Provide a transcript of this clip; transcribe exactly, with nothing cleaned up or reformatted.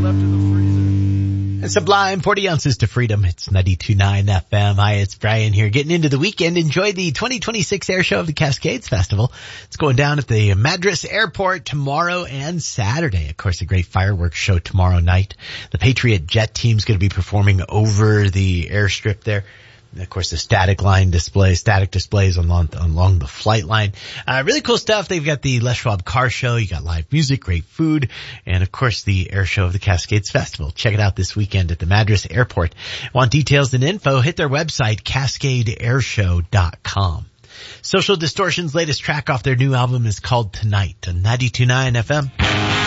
left in the freezer. Sublime, forty ounces to freedom. It's ninety-two point nine F M. Hi, it's Brian here. Getting into the weekend. Enjoy the twenty twenty-six Air Show of the Cascades Festival. It's going down at the Madras Airport tomorrow and Saturday. Of course, a great fireworks show tomorrow night. The Patriot jet team's going to be performing over the airstrip there. And of course, the static line display, static displays along, along the flight line. Uh, really cool stuff. They've got the Les Schwab car show. You got live music, great food, and of course, the air show of the Cascades Festival. Check it out this weekend at the Madras Airport. Want details and info? Hit their website, cascade air show dot com. Social Distortion's latest track off their new album is called Tonight on ninety-two point nine F M.